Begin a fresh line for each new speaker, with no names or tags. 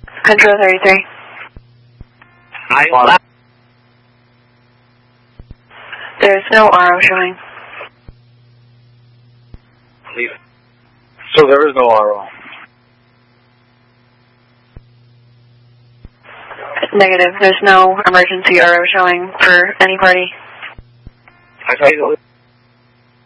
Control 33. There's no RO showing.
So there is no RO.
Negative. There's no emergency RO showing for any party.
I